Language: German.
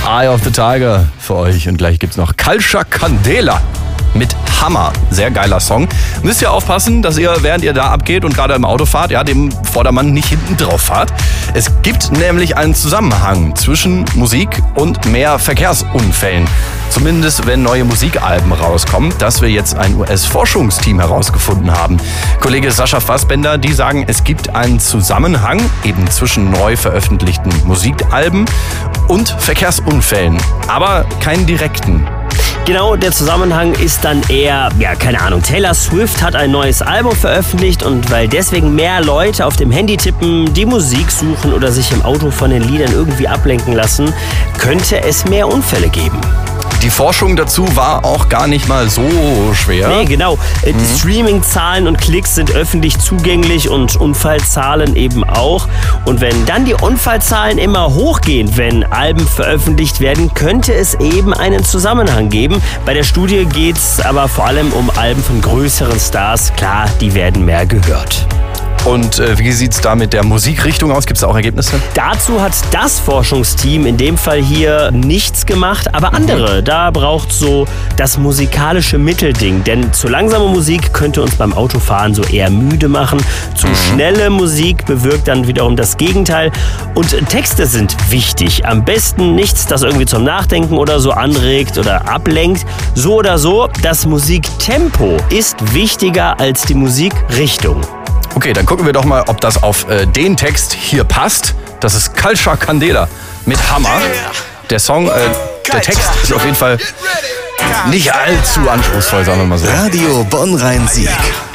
Eye of the Tiger für euch. Und gleich gibt's noch Culture Candela mit Hammer. Sehr geiler Song. Müsst ihr aufpassen, dass ihr, während ihr da abgeht und gerade im Auto fahrt, ja, dem Vordermann nicht hinten drauf fahrt. Es gibt nämlich einen Zusammenhang zwischen Musik und mehr Verkehrsunfällen. Zumindest, wenn neue Musikalben rauskommen, das wir jetzt ein US-Forschungsteam herausgefunden haben. Kollege Sascha Fassbender, die sagen, es gibt einen Zusammenhang eben zwischen neu veröffentlichten Musikalben und Verkehrsunfällen, aber keinen direkten. Genau, der Zusammenhang ist dann eher, keine Ahnung, Taylor Swift hat ein neues Album veröffentlicht und weil deswegen mehr Leute auf dem Handy tippen, die Musik suchen oder sich im Auto von den Liedern irgendwie ablenken lassen, könnte es mehr Unfälle geben. Die Forschung dazu war auch gar nicht mal so schwer. Nee, genau. Streaming-Zahlen und Klicks sind öffentlich zugänglich und Unfallzahlen eben auch. Und wenn dann die Unfallzahlen immer hochgehen, wenn Alben veröffentlicht werden, könnte es eben einen Zusammenhang geben. Bei der Studie geht es aber vor allem um Alben von größeren Stars. Klar, die werden mehr gehört. Und wie sieht es da mit der Musikrichtung aus? Gibt es da auch Ergebnisse? Dazu hat das Forschungsteam in dem Fall hier nichts gemacht, aber andere. Da braucht so das musikalische Mittelding. Denn zu langsame Musik könnte uns beim Autofahren so eher müde machen. Zu schnelle Musik bewirkt dann wiederum das Gegenteil. Und Texte sind wichtig. Am besten nichts, das irgendwie zum Nachdenken oder so anregt oder ablenkt. So oder so, das Musiktempo ist wichtiger als die Musikrichtung. Okay, dann gucken wir doch mal, ob das auf den Text hier passt. Das ist Culture Candela mit Hammer. Der Song, der Text ist auf jeden Fall nicht allzu anspruchsvoll, sagen wir mal so. Radio Bonn-Rhein-Sieg.